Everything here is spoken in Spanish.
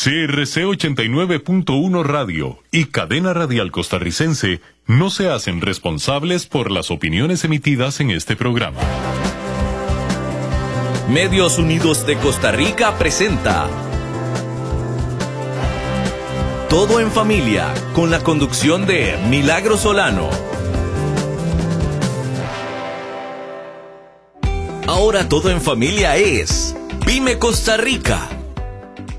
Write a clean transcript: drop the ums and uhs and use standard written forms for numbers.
CRC 89.1 Radio y Cadena Radial Costarricense no se hacen responsables por las opiniones emitidas en este programa. Medios Unidos de Costa Rica presenta Todo en Familia, con la conducción de Milagro Solano. Ahora Todo en Familia es Pyme Costa Rica.